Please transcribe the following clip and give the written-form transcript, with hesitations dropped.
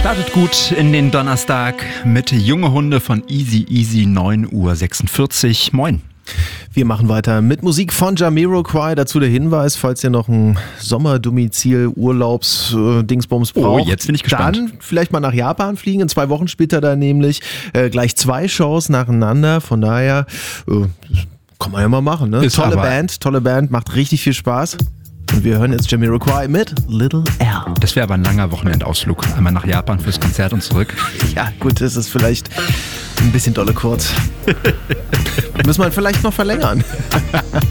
Startet gut in den Donnerstag mit Junge Hunde von Easy Easy 9:46 Uhr. Moin. Wir machen weiter mit Musik von Jamiroquai. Dazu der Hinweis, falls ihr noch ein Sommerdomizil, Urlaubs-Dingsbums braucht. Oh, jetzt bin ich gespannt. Dann vielleicht mal nach Japan fliegen. In 2 Wochen spielt er da nämlich gleich 2 Shows nacheinander. Von daher kann man ja mal machen. Ne? Tolle Band, macht richtig viel Spaß. Und wir hören jetzt Jamiroquai mit Little L. Das wäre aber ein langer Wochenendausflug. Einmal nach Japan fürs Konzert und zurück. Ja, gut, das ist vielleicht ein bisschen dolle kurz. Müssen wir vielleicht noch verlängern.